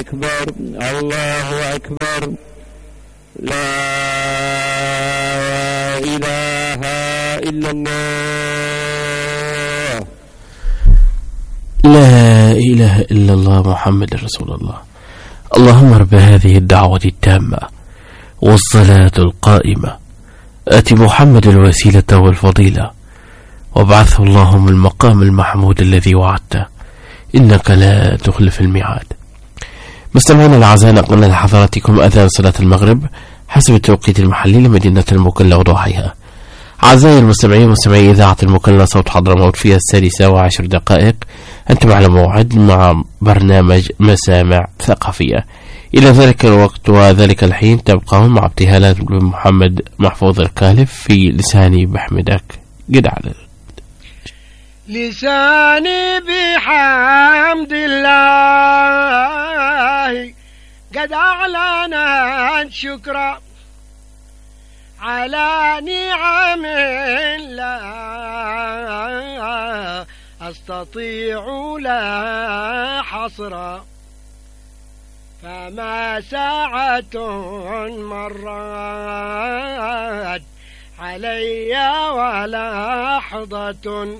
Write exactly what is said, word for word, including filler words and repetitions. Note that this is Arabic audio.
أكبر الله أكبر لا إله إلا الله لا إله إلا الله محمد رسول الله. اللهم رب هذه الدعوة التامة والصلاة القائمة آت محمد الوسيلة والفضيلة وابعثه اللهم المقام المحمود الذي وعدته إنك لا تخلف الميعاد. مستمعينا الأعزاء، نقلنا لحضراتكم أذان صلاة المغرب حسب التوقيت المحلي لمدينة المكلا وضحيها. أعزائي المستمعين مستمعي إذاعة المكلا صوت حضرموت في السادسة وعشر دقائق أنتم على موعد مع برنامج مسامع ثقافية. إلى ذلك الوقت وذلك الحين تبقون مع ابتهالات بن محمد محفوظ الكالف في لساني بحمدك قد على لساني بحمد الله قد أعلن شكرا على نعم لا أستطيع لا حصرا فما ساعة مرت علي ولا لحظة